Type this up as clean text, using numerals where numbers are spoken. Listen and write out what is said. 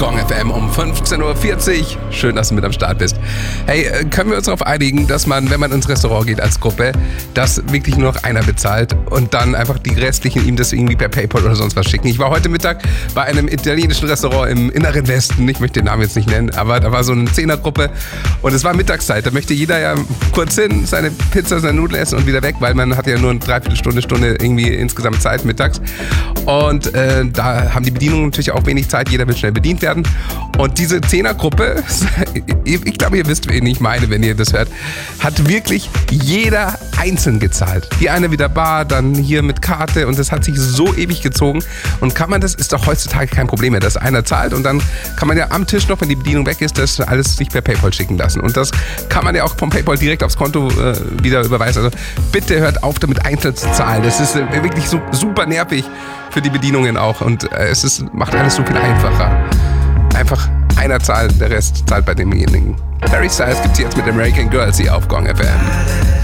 Gong FM um 15.40 Uhr. Schön, dass du mit am Start bist. Hey, können wir uns darauf einigen, dass man, wenn man ins Restaurant geht als Gruppe, dass wirklich nur noch einer bezahlt und dann einfach die restlichen ihm das irgendwie per PayPal oder sonst was schicken? Ich war heute Mittag bei einem italienischen Restaurant im inneren Westen. Ich möchte den Namen jetzt nicht nennen, aber da war so eine Zehnergruppe und es war Mittagszeit. Da möchte jeder ja kurz hin, seine Pizza, seine Nudeln essen und wieder weg, weil man hat ja nur eine Dreiviertelstunde irgendwie insgesamt Zeit mittags. Und da haben die Bedienungen natürlich auch wenig Zeit. Jeder will schnell bedient werden. Und diese Zehnergruppe, ich glaube, ihr wisst, wen ich meine, wenn ihr das hört, hat wirklich jeder einzeln gezahlt. Die eine wieder bar, dann hier mit Karte und das hat sich so ewig gezogen. Und kann man das, ist doch heutzutage kein Problem mehr, dass einer zahlt und dann kann man ja am Tisch noch, wenn die Bedienung weg ist, das alles sich per PayPal schicken lassen. Und das kann man ja auch vom PayPal direkt aufs Konto wieder überweisen. Also bitte hört auf, damit einzeln zu zahlen. Das ist wirklich so super nervig für die Bedienungen auch und macht alles so viel einfacher. Einfach einer zahlt, der Rest zahlt bei demjenigen. Harry Styles gibt's jetzt mit American Girls hier auf Gong FM.